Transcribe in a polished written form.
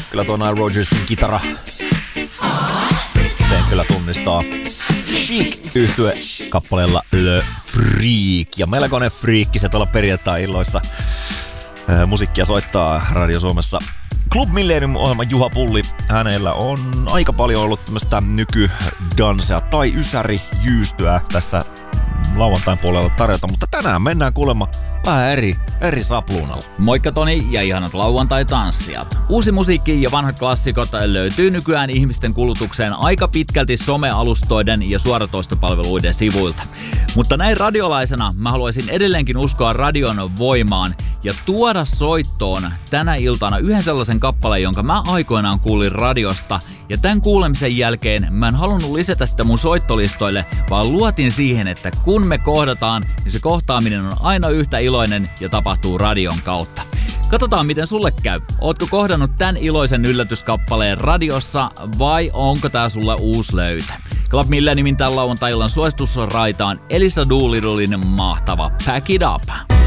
Kyllä tuo Nile Rodgersin kitara, sen kyllä tunnistaa. Chic-yhtye kappaleella Le Freak. Ja melkoinen friikki se tuolla perjantai-illoissa musiikkia soittaa Radio Suomessa. Club Millennium-ohjelman Juha Pulli, hänellä on aika paljon ollut tämmöistä nykydansea tai ysäri-jyystyä tässä lauantain puolella tarjota, mutta tänään mennään kuulemma vähän eri sapluunalla. Moikka Toni ja ihanat lauantai-tanssijat. Uusi musiikki ja vanhat klassikot löytyy nykyään ihmisten kulutukseen aika pitkälti somealustoiden ja suoratoistopalveluiden sivuilta. Mutta näin radiolaisena mä haluaisin edelleenkin uskoa radion voimaan ja tuoda soittoon tänä iltana yhden sellaisen kappaleen, jonka mä aikoinaan kuulin radiosta. Ja tämän kuulemisen jälkeen mä en halunnut lisätä sitä mun soittolistoille, vaan luotin siihen, että kun me kohdataan, niin se kohtaaminen on aina yhtä iloinen ja tapahtuu radion kautta. Katsotaan miten sulle käy. Ootko kohdannut tämän iloisen yllätyskappaleen radiossa vai onko tää sulle uusi löytö? Club Millenniumin tämän lauantai-illan suositusraita on Elisa Doolittlen mahtava Pack It Up.